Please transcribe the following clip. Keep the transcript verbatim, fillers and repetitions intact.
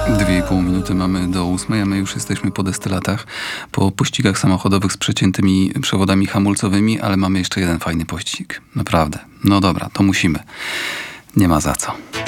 Dwie i pół minuty mamy do ósmej, a my już jesteśmy po destylatach, po pościgach samochodowych z przeciętymi przewodami hamulcowymi, ale mamy jeszcze jeden fajny pościg. Naprawdę. No dobra, to musimy. Nie ma za co.